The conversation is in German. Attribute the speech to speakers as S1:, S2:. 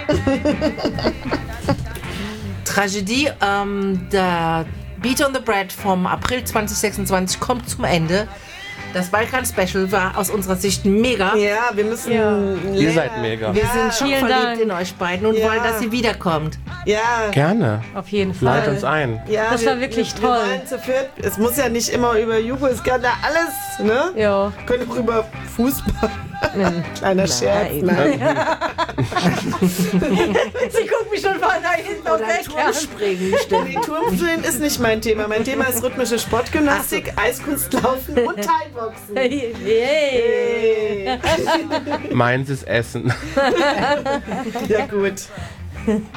S1: Tragödie, der Beat on the Bread vom April 2026 kommt zum Ende. Das Balkan-Special war aus unserer Sicht mega.
S2: Ja, wir müssen...
S3: Ihr seid mega.
S1: Wir sind schon
S4: Vielen
S1: verliebt
S4: Dank.
S1: in euch beiden und wollen, dass sie wiederkommt.
S2: Ja.
S3: Gerne.
S4: Auf jeden Fall.
S3: Leit uns ein.
S2: Ja,
S4: Das war wirklich
S2: wir
S4: toll.
S2: wollen zu viert. Es muss ja nicht immer über Jugo, es kann ja alles, ne?
S4: Ja.
S2: Können auch über Fußball. Kleiner Scherz. Nein.
S4: Sie guckt mich schon von da hinten auf weg.
S1: Turmspringen bestimmt.
S2: Nee, Turmspringen ist nicht mein Thema. Mein Thema ist rhythmische Sportgymnastik, Eiskunstlaufen und Thai-Boxen.
S4: Hey.
S2: Hey.
S3: Meins ist Essen.
S2: Ja gut.